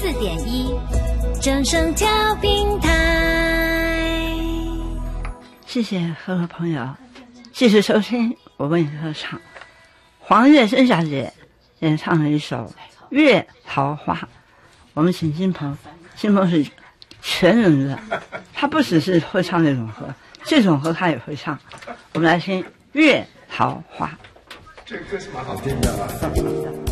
94.1正声调频台。 谢谢各位朋友继续收听我为你歌唱。黄月珍小姐演唱了一首《月桃花》，我们请金鹏，金鹏是全能的，他不只是会唱那种歌，这种歌他也会唱。我们来听《月桃花》。 这个歌是蛮好听的。